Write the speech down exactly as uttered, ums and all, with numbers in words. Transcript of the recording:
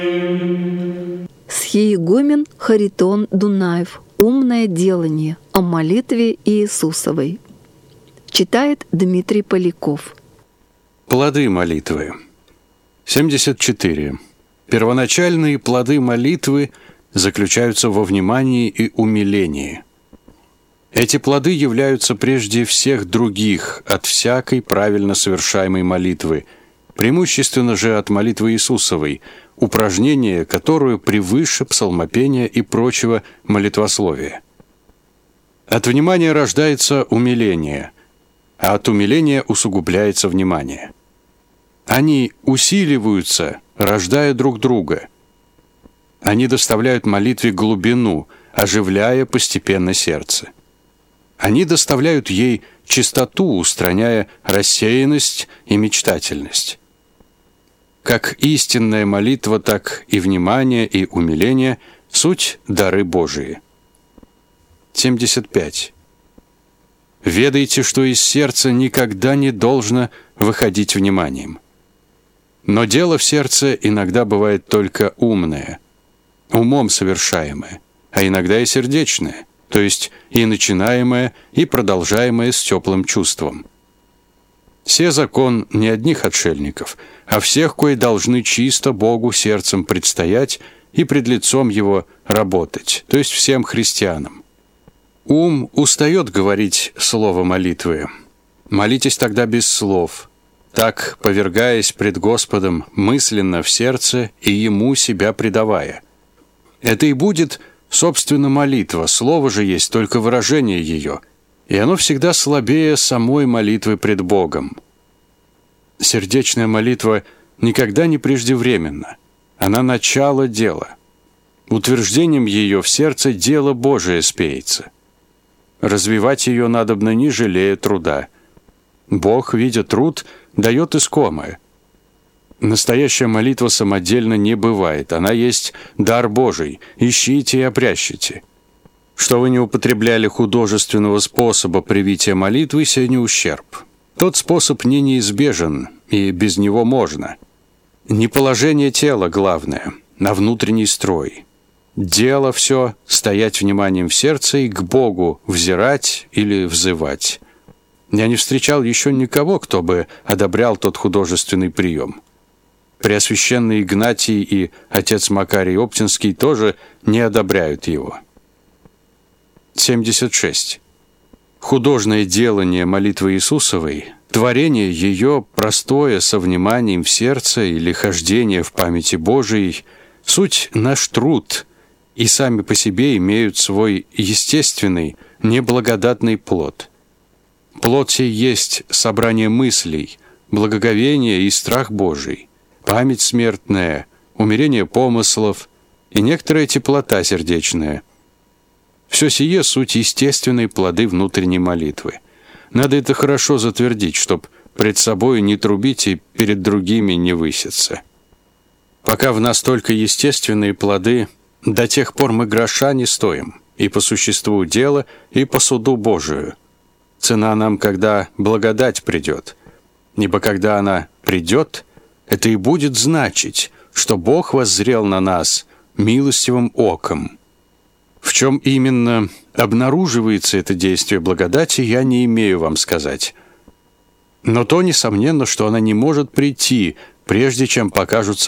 Схиегумен Харитон Дунаев. «Умное делание» о молитве Иисусовой. Читает Дмитрий Поляков. Плоды молитвы. семьдесят четыре. Первоначальные плоды молитвы заключаются во внимании и умилении. Эти плоды являются прежде всех других от всякой правильно совершаемой молитвы, преимущественно же от молитвы Иисусовой, упражнение, которое превыше псалмопения и прочего молитвословия. От внимания рождается умиление, а от умиления усугубляется внимание. Они усиливаются, рождая друг друга. Они доставляют молитве глубину, оживляя постепенно сердце. Они доставляют ей чистоту, устраняя рассеянность и мечтательность. Как истинная молитва, так и внимание и умиление – суть дары Божии. семьдесят пять. Ведайте, что из сердца никогда не должно выходить вниманием. Но дело в сердце иногда бывает только умное, умом совершаемое, а иногда и сердечное, то есть и начинаемое, и продолжаемое с теплым чувством. Се закон не одних отшельников, а всех, кои должны чисто Богу сердцем предстоять и пред лицом Его работать, то есть всем христианам. Ум устает говорить слово молитвы. Молитесь тогда без слов, так, повергаясь пред Господом мысленно в сердце и Ему себя предавая. Это и будет, собственно, молитва, слово же есть только выражение ее, и оно всегда слабее самой молитвы пред Богом. Сердечная молитва никогда не преждевременна, она начало дела. Утверждением ее в сердце дело Божие спеется. Развивать ее надобно, не жалея труда. Бог, видя труд, дает искомое. Настоящая молитва самодельно не бывает, она есть дар Божий, ищите и опрящите. Что вы не употребляли художественного способа привития молитвы, сей не ущерб. Тот способ не неизбежен, и без него можно. Не положение тела главное, а внутренний строй. Дело все — стоять вниманием в сердце и к Богу взирать или взывать. Я не встречал еще никого, кто бы одобрял тот художественный прием. Преосвященный Игнатий и отец Макарий Оптинский тоже не одобряют его. семьдесят шесть. Художное делание молитвы Иисусовой, творение ее простое со вниманием в сердце или хождение в памяти Божией, суть наш труд, и сами по себе имеют свой естественный, неблагодатный плод. Плод сей есть собрание мыслей, благоговение и страх Божий, память смертная, умерение помыслов и некоторая теплота сердечная. Все сие — суть естественные плоды внутренней молитвы. Надо это хорошо затвердить, чтоб пред собой не трубить и перед другими не выситься. Пока в нас только естественные плоды, до тех пор мы гроша не стоим, и по существу дела, и по суду Божию. Цена нам, когда благодать придет, ибо когда она придет, это и будет значить, что Бог воззрел на нас милостивым оком. В чем именно обнаруживается это действие благодати, я не имею вам сказать. Но то, несомненно, что она не может прийти, прежде чем покажутся